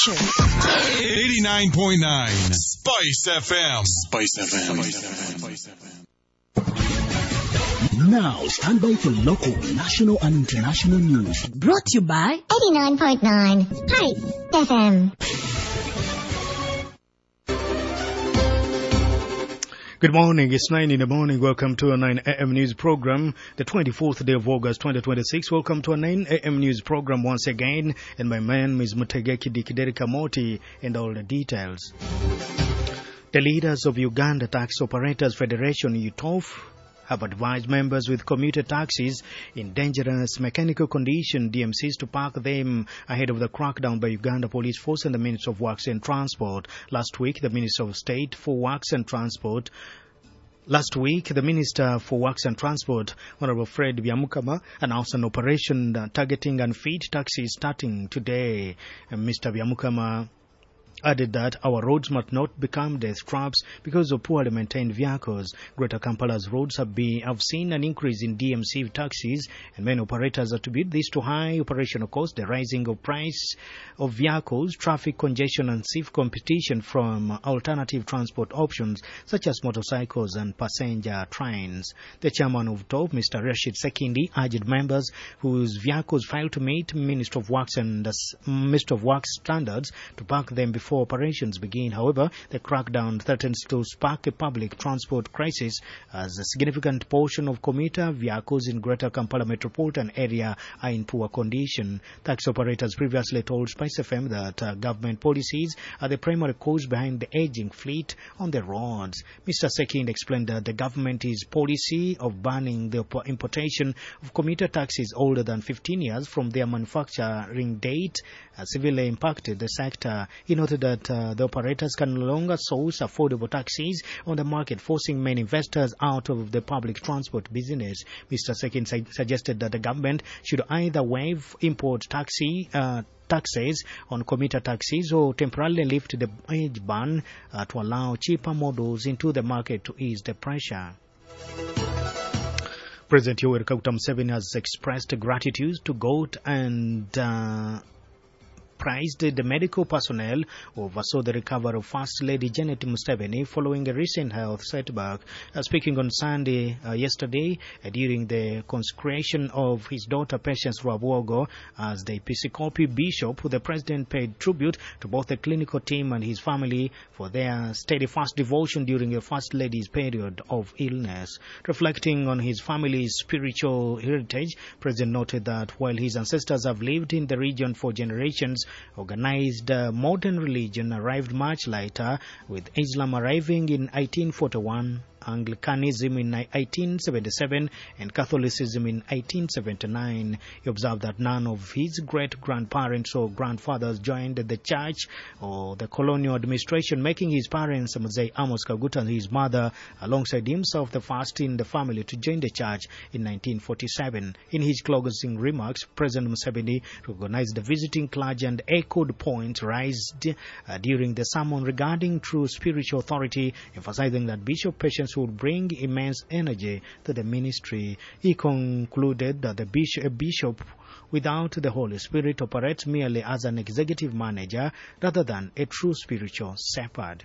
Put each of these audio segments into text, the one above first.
89.9 Spice FM. Spice FM. Now, stand by for local, national, and international news. Brought to you by 89.9 Spice FM. Good morning, it's 9 in the morning. Welcome to our 9 a.m. news program, the 24th day of August 2026. Welcome to our 9 a.m. news program once again. And my name is Mutegeki Dikideri Moti and all the details. The leaders of Uganda Taxi Operators Federation, UTOF, have advised members with commuter taxis in dangerous mechanical condition, DMCs, to park them ahead of the crackdown by Uganda Police Force and the Minister of Works and Transport. Last week, the Minister for Works and Transport, Honorable Fred Byamukama, announced an operation targeting unfit taxis starting today. And Mr. Byamukama added that our roads must not become death traps because of poorly maintained vehicles. Greater Kampala's roads have seen an increase in DMC taxis, and many operators attribute this to high operational costs, the rising of price of vehicles, traffic congestion, and stiff competition from alternative transport options such as motorcycles and passenger trains. The chairman of TOF, Mr. Rashid Sekindi, urged members whose vehicles fail to meet Minister of Works standards to park them before operations begin. However, the crackdown threatens to spark a public transport crisis as a significant portion of commuter vehicles in Greater Kampala metropolitan area are in poor condition. Taxi operators previously told Spice FM that government policies are the primary cause behind the aging fleet on the roads. Mr. Sekind explained that the government's policy of banning the importation of commuter taxis older than 15 years from their manufacturing date severely impacted the sector. He noted that the operators can no longer source affordable taxis on the market, forcing many investors out of the public transport business. Mr. Sekin suggested that the government should either waive import taxes on commuter taxis or temporarily lift the age ban to allow cheaper models into the market to ease the pressure. President Yoweri Kaguta Museveni has expressed gratitude to God and praised the medical personnel who oversaw the recovery of First Lady Janet Museveni following a recent health setback. Speaking on Sunday yesterday during the consecration of his daughter Patience Rwabuogo as the Episcopal Bishop, the President paid tribute to both the clinical team and his family for their steadfast devotion during the First Lady's period of illness. Reflecting on his family's spiritual heritage, President noted that while his ancestors have lived in the region for generations, organized modern religion arrived much later, with Islam arriving in 1841, Anglicanism in 1877, and Catholicism in 1879. He observed that none of his great-grandparents or grandfathers joined the church or the colonial administration, making his parents, Mzee Amos Kaguta and his mother, alongside himself, the first in the family to join the church in 1947. In his closing remarks, President Museveni recognized the visiting clergy and echoed points raised during the sermon regarding true spiritual authority, emphasizing that Bishop Patience would bring immense energy to the ministry. He concluded that a bishop without the Holy Spirit operates merely as an executive manager rather than a true spiritual shepherd.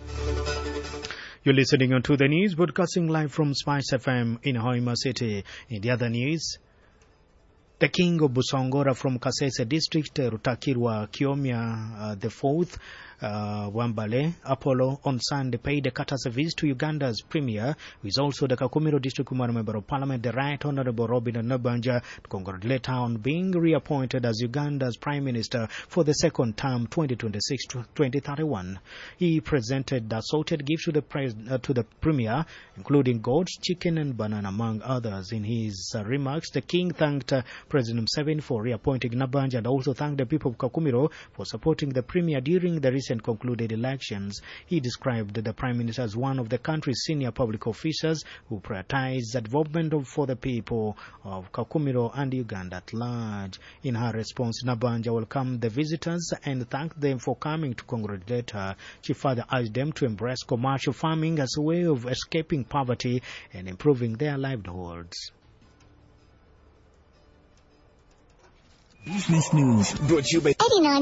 You're listening on to the news, broadcasting live from Spice FM in Hoima City. In the other news, the King of Busongora from Kasese District, Rutakirwa Kiomia the Fourth, Wambale Apollo, on Sunday paid a courtesy visit to Uganda's Premier, who is also the Kakumiro District Kumara Member of Parliament, the Right Honorable Robin Nabanja, to congratulate her on being reappointed as Uganda's Prime Minister for the second term 2026-2031. He presented assorted gifts to the Premier, including goats, chicken and banana, among others. In his remarks, the King thanked President Museveni for reappointing Nabanja and also thanked the people of Kakumiro for supporting the Premier during the recent concluded elections. He described the Prime Minister as one of the country's senior public officers who prioritize development for the people of Kakumiro and Uganda at large. In her response, Nabanja welcomed the visitors and thanked them for coming to congratulate her. She further urged them to embrace commercial farming as a way of escaping poverty and improving their livelihoods. Business news brought to you by 89.